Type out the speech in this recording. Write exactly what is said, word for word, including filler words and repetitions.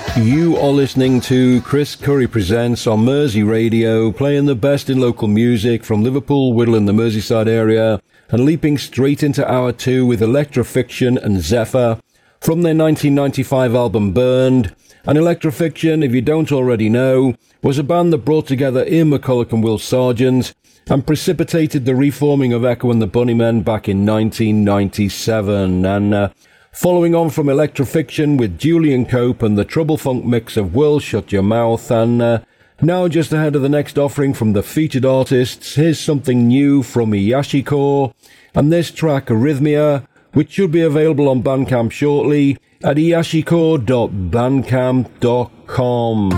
You are listening to Chris Curry Presents on Mersey Radio, playing the best in local music from Liverpool, Whittle and the Merseyside area, and leaping straight into hour two with Electrofiction and Zephyr from their nineteen ninety-five album Burned. And Electrofiction, if you don't already know, was a band that brought together Ian McCulloch and Will Sargent and precipitated the reforming of Echo and the Bunnymen back in nineteen ninety-seven. And uh, following on from Electrofiction with Julian Cope and the Trouble Funk mix of World Shut Your Mouth. And uh, now just ahead of the next offering from the featured artists, here's something new from Iyashikor and this track Arrhythmia, which should be available on Bandcamp shortly at iyashikor dot bandcamp dot com.